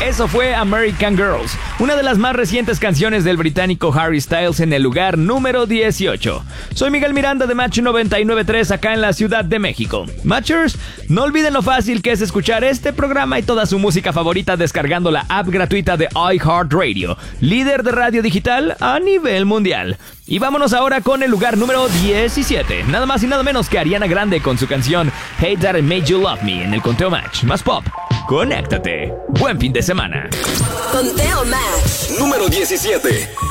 Eso fue American Girls, una de las más recientes canciones del británico Harry Styles, en el lugar número 18. Soy Miguel Miranda de Match 99.3 acá en la Ciudad de México. Matchers, no olviden lo fácil que es escuchar este programa y toda su música favorita descargando la app gratuita de iHeartRadio, líder de radio digital a nivel mundial. Y vámonos ahora con el lugar número 17, nada más y nada menos que Ariana Grande con su canción Hate That I Made You Love Me en el Conteo Match más pop. Conéctate. Buen fin de semana. Conteo Match número 17.